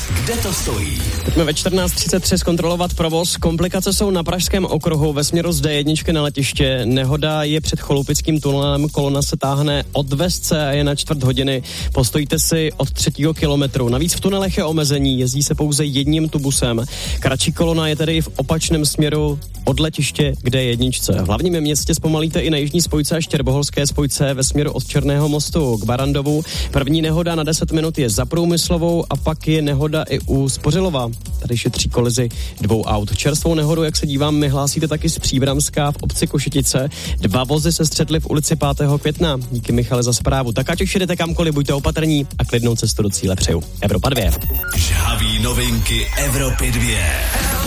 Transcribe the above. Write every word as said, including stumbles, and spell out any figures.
kde to stojí. Pojďme ve čtrnáct třicet tři zkontrolovat provoz. Komplikace jsou na Pražském okruhu ve směru z D jedna na letiště. Nehoda je před Cholupickým tunelem, kolona se táhne od Vesce a je na čtvrt hodiny. Postojíte si od třetího kilometru. Navíc v tunelech je omezení, jezdí se pouze jedním tubusem. Kratší kolona je tedy v opačném směru od letiště k D jedna. V hlavním městě zpomalíte i na jižní spojce a Štěrboholské spojce ve směru od Černého mostu k Barandovu. První nehoda na deset minut je za Průmyslovou a pak je nehoda i u Spořilova. Tady šetří kolizi dvou aut. Čerstvou nehodu, jak se dívám, mi hlásíte taky z Příbramska v obci Košetice. Dva vozy se střetly v ulici pátého května. Díky, Michale, za zprávu. Tak ať už jedete kamkoliv, buďte opatrní a klidnou cestu do cíle přeju. Evropa dvě. Žhavý novinky Evropy dvě.